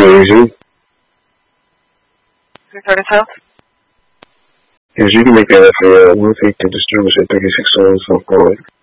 resume? 332? Yes, you can make that for 150 distribution 36 on South Florida.